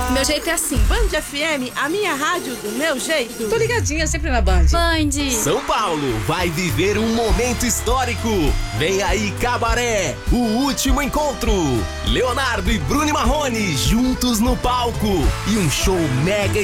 Meu jeito é assim. Band FM, a minha rádio do meu jeito. Tô ligadinha sempre na Band. Band. São Paulo vai viver um momento histórico. Vem aí, Cabaré, o último encontro. Leonardo e Bruno Marrone juntos no palco. E um show mega